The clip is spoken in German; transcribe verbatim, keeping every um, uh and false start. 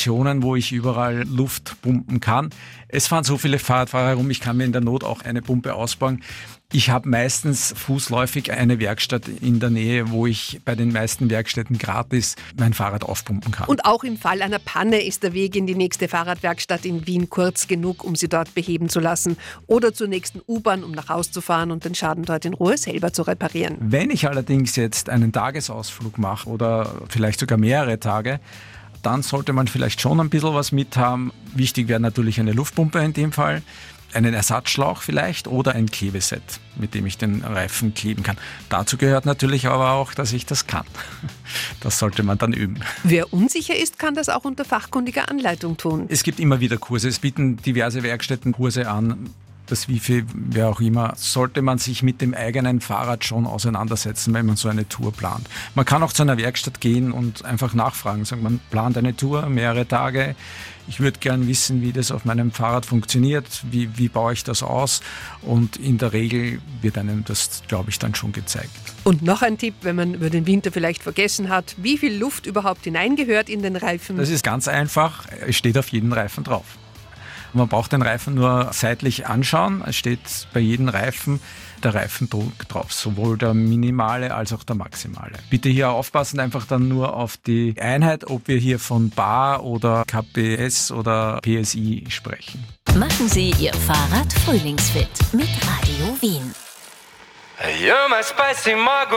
Stationen, wo ich überall Luft pumpen kann. Es fahren so viele Fahrradfahrer herum, ich kann mir in der Not auch eine Pumpe ausbauen. Ich habe meistens fußläufig eine Werkstatt in der Nähe, wo ich bei den meisten Werkstätten gratis mein Fahrrad aufpumpen kann. Und auch im Fall einer Panne ist der Weg in die nächste Fahrradwerkstatt in Wien kurz genug, um sie dort beheben zu lassen. Oder zur nächsten U-Bahn, um nach Hause zu fahren und den Schaden dort in Ruhe selber zu reparieren. Wenn ich allerdings jetzt einen Tagesausflug mache oder vielleicht sogar mehrere Tage, dann sollte man vielleicht schon ein bisschen was mit haben. Wichtig wäre natürlich eine Luftpumpe in dem Fall, einen Ersatzschlauch vielleicht oder ein Klebeset, mit dem ich den Reifen kleben kann. Dazu gehört natürlich aber auch, dass ich das kann. Das sollte man dann üben. Wer unsicher ist, kann das auch unter fachkundiger Anleitung tun. Es gibt immer wieder Kurse. Es bieten diverse Werkstätten Kurse an. Das Wifi, wer auch immer, sollte man sich mit dem eigenen Fahrrad schon auseinandersetzen, wenn man so eine Tour plant. Man kann auch zu einer Werkstatt gehen und einfach nachfragen. Sagen, man plant eine Tour, mehrere Tage. Ich würde gern wissen, wie das auf meinem Fahrrad funktioniert, wie, wie baue ich das aus. Und in der Regel wird einem das, glaube ich, dann schon gezeigt. Und noch ein Tipp, wenn man über den Winter vielleicht vergessen hat, wie viel Luft überhaupt hineingehört in den Reifen. Das ist ganz einfach, es steht auf jedem Reifen drauf. Man braucht den Reifen nur seitlich anschauen. Es steht bei jedem Reifen der Reifendruck drauf, sowohl der minimale als auch der maximale. Bitte hier aufpassen, einfach dann nur auf die Einheit, ob wir hier von Bar oder K P S oder P S I sprechen. Machen Sie Ihr Fahrrad frühlingsfit mit Radio Wien. You're my spicy margarita.